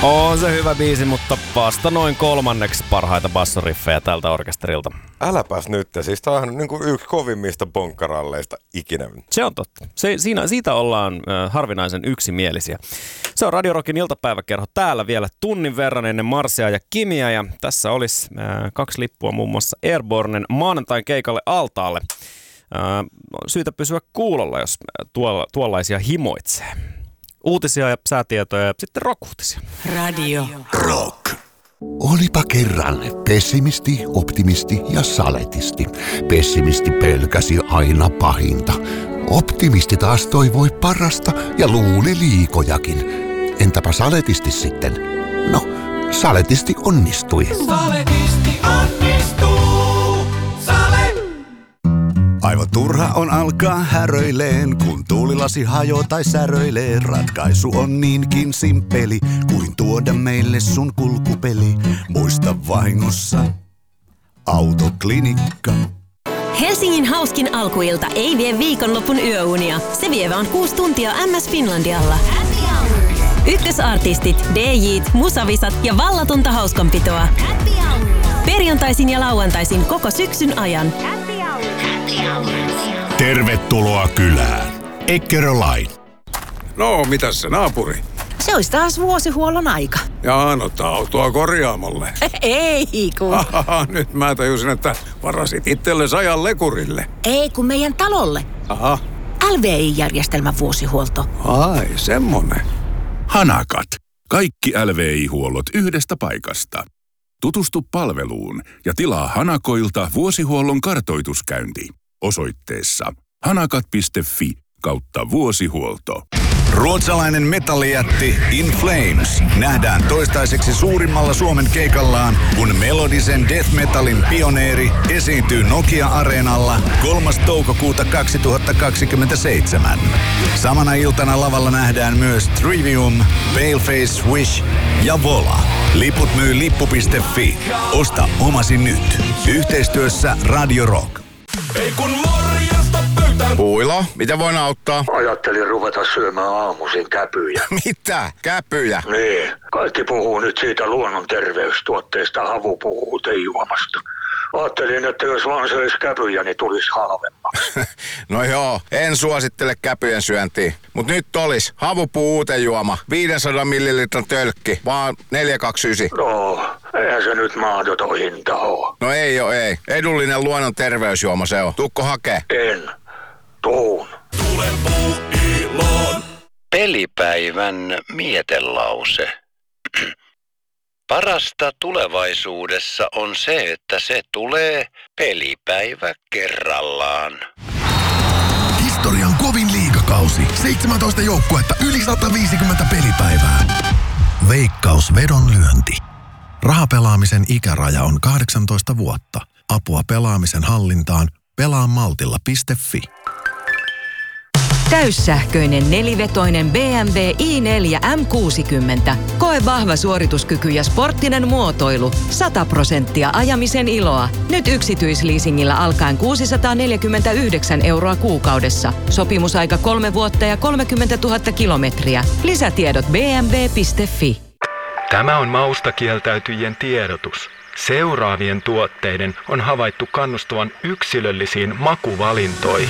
On se hyvä biisi, mutta vasta noin kolmanneksi parhaita bassoriffejä tältä orkesterilta. Äläpäs nyt, siis tää on niin kuin yksi kovimmista ponkkaralleista ikinä. Se on totta. Siitä ollaan harvinaisen yksimielisiä. Se on Radio Rockin iltapäiväkerho täällä vielä tunnin verran ennen Marsia ja Kimiä. Ja tässä olisi 2 lippua muun muassa Airbornen maanantain keikalle altaalle. Syytä pysyä kuulolla, jos tuollaisia himoitsee. Uutisia ja säätietoja ja sitten rock-uutisia. Radio Rock. Olipa kerran pessimisti, optimisti ja saletisti. Pessimisti pelkäsi aina pahinta. Optimisti taas toivoi parasta ja luuli liikojakin. Entäpä saletisti sitten? No, saletisti onnistui. Saletisti onnistuu. Aivan turha on alkaa häröileen, kun tuulilasi hajoo tai säröilee. Ratkaisu on niinkin simppeli, kuin tuoda meille sun kulkupeli. Muista vahingossa Autoklinikka. Helsingin hauskin alkuilta ei vie viikonlopun yöunia. Se vie vaan 6 tuntia MS Finlandialla. Ykkösartistit, DJ:t, musavisat ja vallatonta hauskanpitoa. Perjantaisin ja lauantaisin koko syksyn ajan. Tervetuloa kylään. Eckerö-Line. No, mitäs se naapuri? Se olisi taas vuosihuollon aika. Jaa, no autoa korjaamolle. Ei kun. Nyt mä tajusin, että varasit itsellesi ajan lekurille. Ei kun meidän talolle. Aha. LVI-järjestelmän vuosihuolto. Ai, semmonen. Hanakat. Kaikki LVI-huollot yhdestä paikasta. Tutustu palveluun ja tilaa Hanakoilta vuosihuollon kartoituskäynti osoitteessa hanakat.fi/vuosihuolto. Ruotsalainen metallijätti In Flames nähdään toistaiseksi suurimmalla Suomen keikallaan, kun melodisen death metalin pioneeri esiintyy Nokia-areenalla 3. toukokuuta 2027. Samana iltana lavalla nähdään myös Trivium, Paleface Wish ja Vola. Liput myy lippu.fi. Osta omasi nyt. Yhteistyössä Radio Rock. Ei kun morjesta pöytään. Puilo, mitä voin auttaa? Ajattelin ruveta syömään aamuisin käpyjä. Mitä? Käpyjä? Niin. Kaikki puhuu nyt siitä luonnon terveystuotteesta, havupuutejuomasta. Ajattelin, että jos vaan söisi käpyjä, niin tulisi halvemmaksi. No joo, en suosittele käpyjen syöntiä. Mut nyt olis havupuutejuoma, 500 millilitran tölkki, vaan 4,29. No, eihän se nyt mahdoton hinta oo. No ei. Edullinen luonnon terveysjuoma se on. Tuukko hakee? En. Tuun. Tule puuiloon. Pelipäivän mietelause. Parasta tulevaisuudessa on se, että se tulee pelipäivä kerrallaan. Historian kovin liigakausi. 17 joukkuetta, yli 150 pelipäivää. Veikkaus vedonlyönti. Rahapelaamisen ikäraja on 18 vuotta. Apua pelaamisen hallintaan. Pelaamaltilla.fi. Täyssähköinen nelivetoinen BMW i4 M60. Koe vahva suorituskyky ja sporttinen muotoilu. 100% ajamisen iloa. Nyt yksityisleasingillä alkaen 649 € kuukaudessa. Sopimusaika 3 vuotta ja 30 000 kilometriä. Lisätiedot bmw.fi. Tämä on mausta kieltäytyjien tiedotus. Seuraavien tuotteiden on havaittu kannustavan yksilöllisiin makuvalintoihin.